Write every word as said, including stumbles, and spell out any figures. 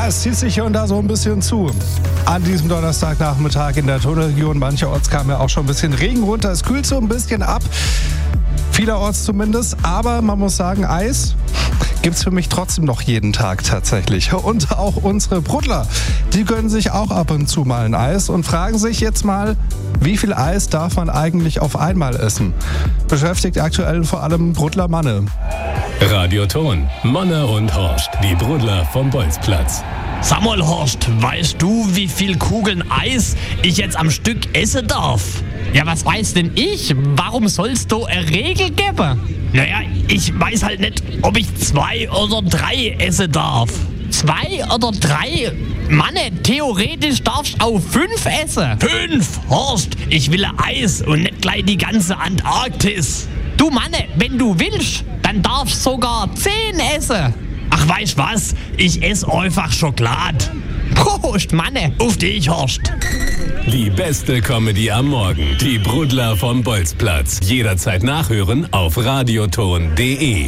Ja, es zieht sich hier und da so ein bisschen zu. An diesem Donnerstagnachmittag in der Tunnelregion. Mancherorts kam ja auch schon ein bisschen Regen runter. Es kühlt so ein bisschen ab. Vielerorts zumindest. Aber man muss sagen, Eis gibt's für mich trotzdem noch jeden Tag tatsächlich. Und auch unsere Bruddler, die gönnen sich auch ab und zu mal ein Eis und fragen sich jetzt mal, wie viel Eis darf man eigentlich auf einmal essen? Beschäftigt aktuell vor allem Bruddler Manne. Radioton, Manne und Horst, die Bruddler vom Bolzplatz. Sag mal, Horst, weißt du, wie viel Kugeln Eis ich jetzt am Stück essen darf? Ja, was weiß denn ich? Warum soll's da eine Regel geben? Naja, ich weiß halt nicht, ob ich zwei oder drei essen darf. Zwei oder drei? Manne, theoretisch darfst du auch fünf essen. Fünf? Horst, ich will Eis und nicht gleich die ganze Antarktis. Du Manne, wenn du willst, dann darfst du sogar zehn essen. Ach, weißt was? Ich esse einfach Schokolade. Prost, Manne. Auf dich, Horst. Die beste Comedy am Morgen. Die Bruddler vom Bolzplatz. Jederzeit nachhören auf radioton punkt de.